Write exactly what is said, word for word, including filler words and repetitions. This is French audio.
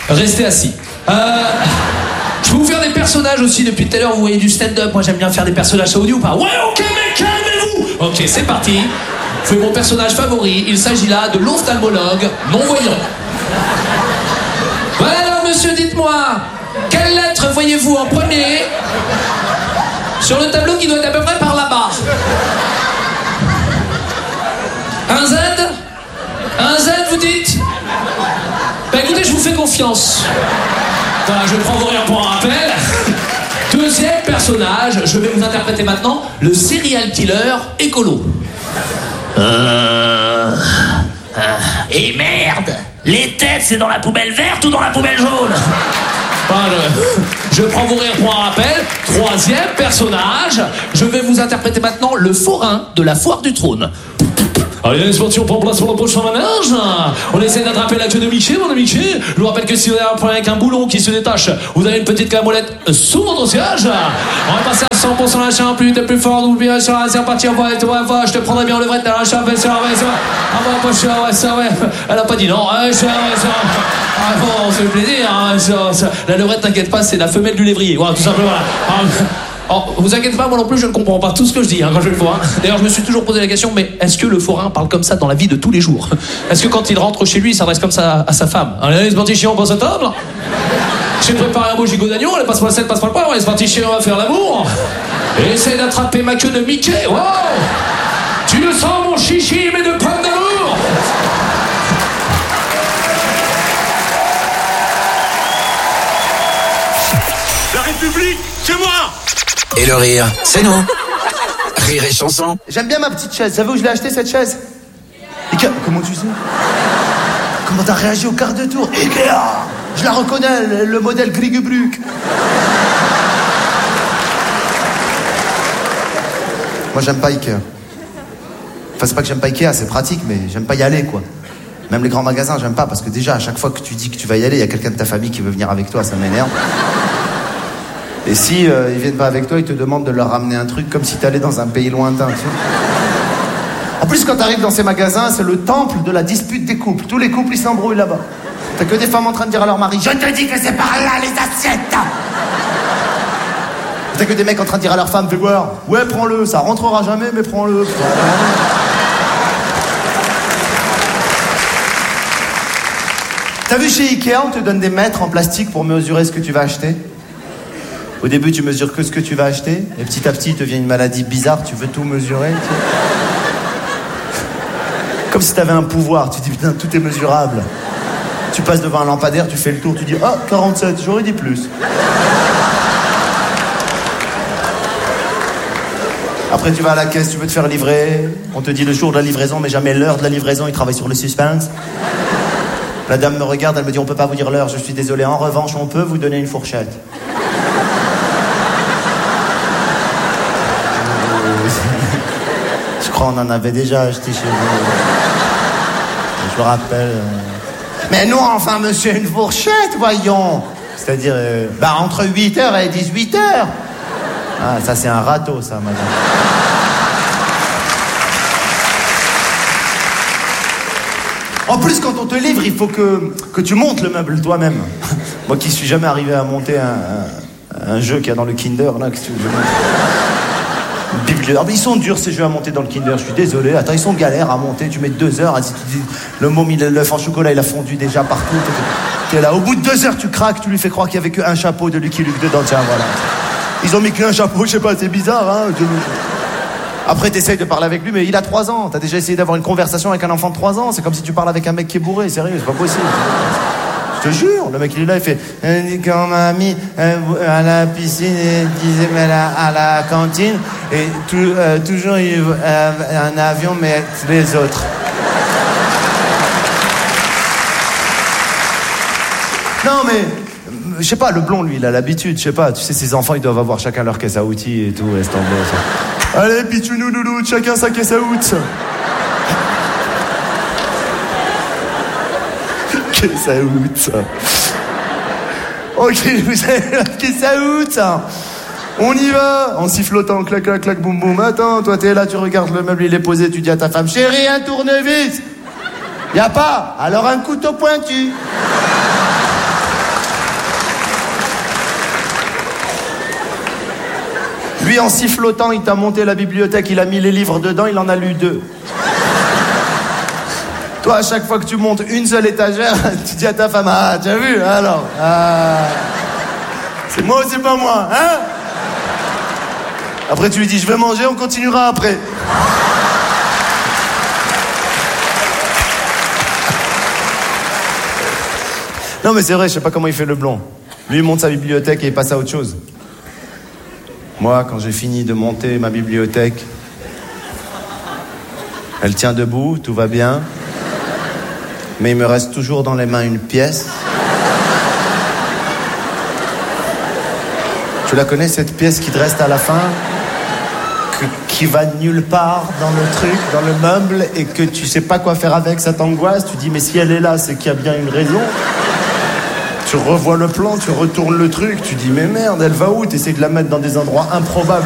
Restez assis. Euh, je peux vous faire des personnages aussi depuis tout à l'heure. Vous voyez du stand-up. Moi, j'aime bien faire des personnages audio ou pas. Ouais, ok, mais calmez-vous. Ok, c'est parti. Je fais mon personnage favori. Il s'agit là de l'ophtalmologue non-voyant. Voilà, alors, monsieur, dites-moi, quelle lettre voyez-vous en premier sur le tableau qui doit être à peu près par là-bas? Un Z? Un Z, vous dites? Bah écoutez, je vous fais confiance. Voilà, je prends vos rires pour un rappel. Deuxième personnage, je vais vous interpréter maintenant le serial killer écolo. Euh... euh et merde, les têtes, c'est dans la poubelle verte ou dans la poubelle jaune? Voilà, je, je prends vos rires pour un rappel. Troisième personnage, je vais vous interpréter maintenant le forain de la foire du trône. Allez, les sportifs, on prend place pour le prochain manège. On essaie d'attraper la queue de Mickey, mon ami Mickey. Je vous rappelle que si vous avez un problème avec un boulon qui se détache, vous avez une petite camolette sous votre siège. On va passer à cent pour cent l'achat, plus vite et plus fort. N'oubliez sur la c'est reparti, on va être, ouais, va, je te prendrai bien le vrai, t'as l'achat, ouais, ça va, ouais, ça va. Ah, bah, pas cher, ouais, ça, ouais. Elle a pas dit non, ouais, ça, ouais, ça. Ah, bon, on se fait plaisir, hein, ça, ça. La levrette, t'inquiète pas, c'est la femelle du lévrier. Voilà, tout simplement, voilà. Ah, oh, vous inquiétez pas, moi non plus, je ne comprends pas tout ce que je dis hein, quand je le forain. D'ailleurs, je me suis toujours posé la question, mais est-ce que le forain parle comme ça dans la vie de tous les jours? Est-ce que quand il rentre chez lui, il s'adresse comme ça à sa femme? Allez, c'est parti, chiant, on passe à table. J'ai préparé un beau gigot d'agneau, allez, passe pas le sel, passe pas le poivre, allez, c'est parti, chiant, on va faire l'amour. Et essaye d'attraper ma queue de Mickey, wow. Tu le sens, mon chichi, mais de pommes d'amour. La République, c'est moi. Et le rire, c'est nous. Rire et chanson. J'aime bien ma petite chaise. Savez où je l'ai acheté cette chaise? Ikea. Comment tu sais? Comment t'as réagi au quart de tour? Ikea. Je la reconnais, le, le modèle Grigubruk. Moi j'aime pas Ikea. Enfin c'est pas que j'aime pas Ikea, c'est pratique, mais j'aime pas y aller quoi. Même les grands magasins j'aime pas parce que déjà à chaque fois que tu dis que tu vas y aller, il y a quelqu'un de ta famille qui veut venir avec toi, ça m'énerve. Et si euh, ils viennent pas avec toi, ils te demandent de leur ramener un truc comme si t'allais dans un pays lointain, tu sais. En plus, quand t'arrives dans ces magasins, c'est le temple de la dispute des couples. Tous les couples, ils s'embrouillent là-bas. T'as que des femmes en train de dire à leur mari « Je te dis que c'est par là, les assiettes !» T'as que des mecs en train de dire à leur femme « Fais voir, ouais, prends-le, ça rentrera jamais, mais prends-le. » T'as vu chez Ikea, on te donne des mètres en plastique pour mesurer ce que tu vas acheter. Au début, tu mesures que ce que tu vas acheter, et petit à petit, il te vient une maladie bizarre, tu veux tout mesurer. Tu sais. Comme si t'avais un pouvoir, tu dis putain, tout est mesurable. Tu passes devant un lampadaire, tu fais le tour, tu dis ah, quarante-sept, j'aurais dit plus. Après, tu vas à la caisse, tu veux te faire livrer, on te dit le jour de la livraison, mais jamais l'heure de la livraison, ils travaillent sur le suspense. La dame me regarde, elle me dit on peut pas vous dire l'heure, je suis désolé, en revanche, on peut vous donner une fourchette. Je crois qu'on en avait déjà acheté chez vous. Je me rappelle. Mais non, enfin, monsieur, une fourchette, voyons. C'est-à-dire, euh, bah, entre huit heures et dix-huit heures. Ah, ça, c'est un râteau, ça, madame. En plus, quand on te livre, il faut que, que tu montes le meuble toi-même. Moi qui suis jamais arrivé à monter un, un, un jeu qu'il y a dans le Kinder, là, que tu veux monter. Ah, mais ils sont durs ces jeux à monter dans le Kinder, je suis désolé. Attends, ils sont galères à monter, tu mets deux heures. Si tu dis le môme, il l'œuf en chocolat, il a fondu déjà partout. T'es là, au bout de deux heures, tu craques, tu lui fais croire qu'il y avait qu'un chapeau de Lucky Luke dedans. Tiens, voilà. Ils ont mis qu'un chapeau, je sais pas, c'est bizarre, hein. Après, t'essayes de parler avec lui, mais il a trois ans. T'as déjà essayé d'avoir une conversation avec un enfant de trois ans. C'est comme si tu parles avec un mec qui est bourré, sérieux, c'est pas possible. Je te jure, le mec il est là, il fait quand mamie à la piscine, il disait mais là, à la cantine et tout, euh, toujours il, euh, un avion mais les autres. Non mais je sais pas, le blond lui il a l'habitude, je sais pas, tu sais ces enfants ils doivent avoir chacun leur caisse à outils et tout, laisse tomber ça. Allez pitchounou loulou, chacun sa caisse à outils. Caisse à outils. Ok, vous avez la caisse à outils. On y va, en sifflotant, clac, clac, clac, boum, boum. Attends, toi t'es là, tu regardes le meuble, il est posé, tu dis à ta femme, chérie, un tournevis. Y a pas, alors un couteau pointu. Lui, en sifflotant, il t'a monté la bibliothèque, il a mis les livres dedans, il en a lu deux. Toi, à chaque fois que tu montes une seule étagère, tu dis à ta femme, ah, tu as vu, alors, ah, c'est moi ou c'est pas moi, hein? Après, tu lui dis, je vais manger, on continuera après. Non, mais c'est vrai, je sais pas comment il fait le blond. Lui, il monte sa bibliothèque et il passe à autre chose. Moi, quand j'ai fini de monter ma bibliothèque, elle tient debout, tout va bien. Mais il me reste toujours dans les mains une pièce. Tu la connais, cette pièce qui te reste à la fin, que, qui va nulle part dans le truc, dans le meuble, et que tu sais pas quoi faire avec, ça t'angoisse. Tu dis, mais si elle est là, c'est qu'il y a bien une raison. Tu revois le plan, tu retournes le truc, tu dis, mais merde, elle va où? Tu essaies de la mettre dans des endroits improbables.